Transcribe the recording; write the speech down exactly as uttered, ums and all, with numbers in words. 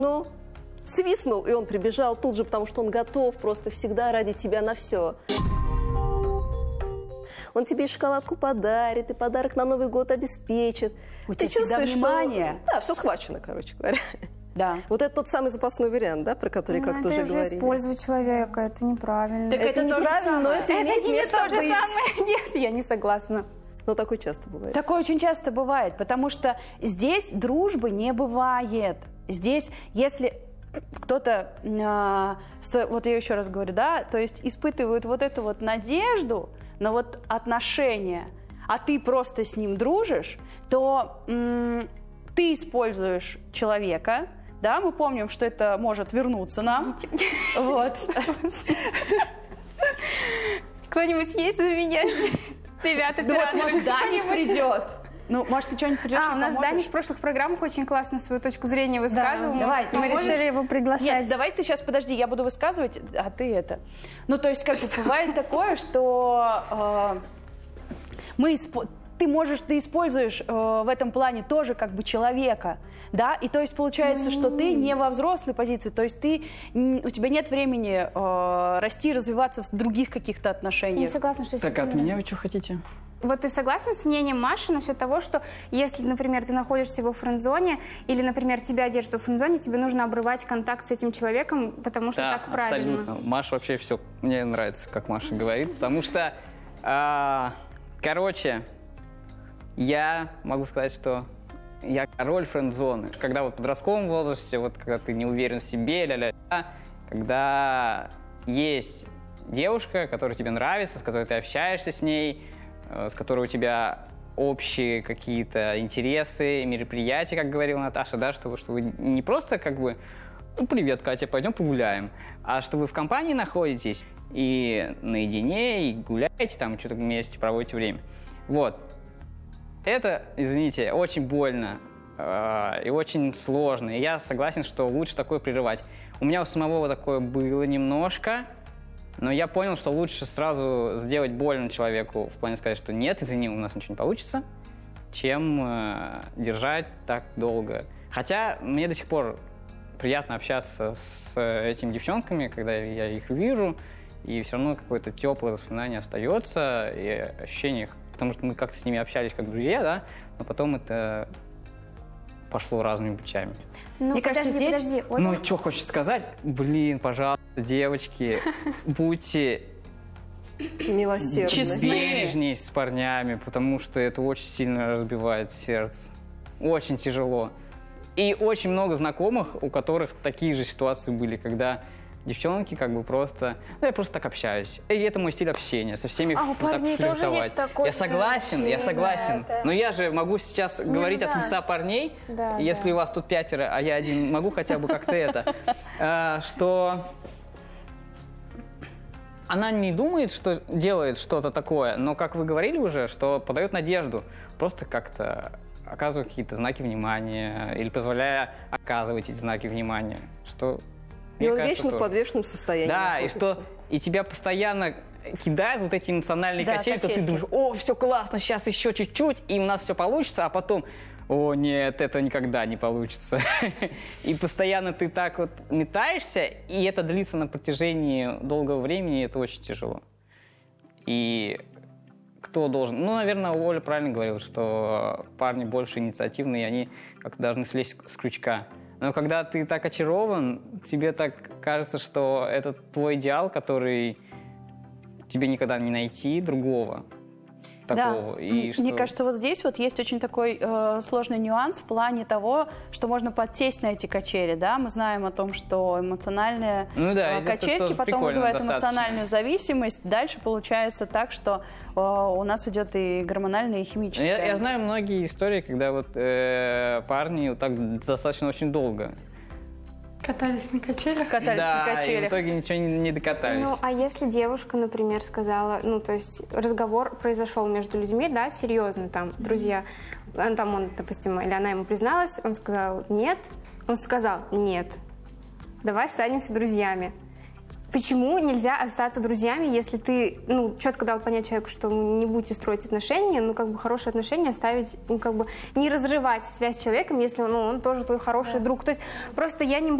Ну, свистнул, и он прибежал тут же, потому что он готов просто всегда ради тебя на все. Он тебе и шоколадку подарит, и подарок на Новый год обеспечит. У Ты тебя чувствуешь, внимание. что... Да, все схвачено, короче говоря. Да. Вот это тот самый запасной вариант, да, про который Ну, как-то уже это уже говорили. использовать человека, это неправильно. Так Это, это то же неправильно, но самое. это, Это имеет не место то же быть. самое. Нет, я не согласна. Но такое часто бывает. Такое очень часто бывает, потому что здесь дружбы не бывает. Здесь, если кто-то, э, с- вот я еще раз говорю, да, то есть испытывают вот эту вот надежду на вот отношения, а ты просто с ним дружишь, то м, ты используешь человека, да, мы помним, что это может вернуться нам. Вот. Кто-нибудь есть за меня? Ребята, Да вот, пираты, может, Даня кто-нибудь? придет. Ну, может, ты что-нибудь придешь А, и у нас поможешь? Даня в прошлых программах очень классно свою точку зрения высказывал. Да, давай, Может, мы поможешь? решили... его приглашать. Нет, давай ты сейчас, подожди, я буду высказывать, а ты это. Ну, то есть, как бы бывает такое, что э, мы испо- ты можешь, ты используешь э, в этом плане тоже как бы человека, да, и то есть получается, что ты не во взрослой позиции, то есть ты, м, у тебя нет времени э, расти, развиваться в других каких-то Я не отношениях. согласна, что... Так, от меня вы что хотите? Вот ты согласна с мнением Маши насчет того, что если, например, ты находишься во френдзоне, или, например, тебя держат во френдзоне, тебе нужно обрывать контакт с этим человеком, потому что Да, так правильно. абсолютно. Маша вообще все, мне нравится, как Маша говорит, потому что, а, короче, я могу сказать, что я король френд-зоны. Когда вот в подростковом возрасте, вот когда ты не уверен в себе, ля-ля-ля, когда есть девушка, которая тебе нравится, с которой ты общаешься с ней, э, с которой у тебя общие какие-то интересы, мероприятия, как говорила Наташа, да, чтобы, что вы не просто как бы ну, привет, Катя, пойдем погуляем, а что вы в компании находитесь и наедине, и гуляете, там, что-то вместе проводите время. Вот. Это, извините, очень больно э, и очень сложно. И я согласен, что лучше такое прерывать. У меня у самого такое было немножко, но я понял, что лучше сразу сделать больно человеку, в плане сказать, что нет, извини, у нас ничего не получится, чем э, держать так долго. Хотя мне до сих пор приятно общаться с этими девчонками, когда я их вижу, и все равно какое-то теплое воспоминание остается, и ощущение, потому что мы как-то с ними общались как друзья, да, но потом это пошло разными путями. Ну, Мне кажется, подожди, здесь- подожди. Вот Ну, он- что хочешь сказать? Блин, пожалуйста, девочки, будьте Милосердный. бережней с парнями, потому что это очень сильно разбивает сердце. Очень тяжело. И очень много знакомых, у которых такие же ситуации были, когда девчонки как бы просто... Ну, я просто так общаюсь. И это мой стиль общения. Со всеми А у ф- так парней тоже флиртовать. есть такой Я стиль согласен, я общения, согласен. да, это- Но я же могу сейчас говорить ну от да. лица парней, Да, если да. у вас тут пятеро, а я один, могу хотя бы как-то это, а, что... Она не думает, что делает что-то такое, но, как вы говорили уже, что подает надежду. Просто как-то оказывая какие-то знаки внимания или позволяя оказывать эти знаки внимания. Что, И мне он кажется, вечно в тоже. подвешенном состоянии Да, и находится. что и тебя постоянно кидают вот эти эмоциональные Да, качели, то ты качельки. думаешь, о, все классно, сейчас еще чуть-чуть, и у нас все получится, а потом, о, нет, это никогда не получится. И постоянно ты так вот метаешься, и это длится на протяжении долгого времени, и это очень тяжело. И кто должен? Ну, наверное, Оля правильно говорила, что парни больше инициативные, и они как-то должны слезть с крючка. Но когда ты так очарован, тебе так кажется, что это твой идеал, который тебе никогда не найти другого такого. Да. И Мне что- кажется, вот здесь вот есть очень такой э, сложный нюанс в плане того, что можно подсесть на эти качели, да, мы знаем о том, что эмоциональные Ну да, э, это качельки тоже потом прикольно вызывают достаточно. эмоциональную зависимость, дальше получается так, что э, у нас идет и гормональная, и химическая. Я, я знаю многие истории, когда вот э, парни вот так достаточно очень долго Катались на качелях. Катались да, на и в качелях. итоге ничего не, не докатались. Ну, а если девушка, например, сказала, ну, то есть разговор произошел между людьми, да, серьезно, там, друзья, он, там, он, допустим, или она ему призналась, он сказал нет, он сказал нет, давай станемся друзьями. почему нельзя остаться друзьями, если ты, ну, четко дал понять человеку, что ну, не будете строить отношения, ну, как бы хорошие отношения оставить, ну, как бы не разрывать связь с человеком, если ну, он тоже твой хороший да. друг. То есть просто я не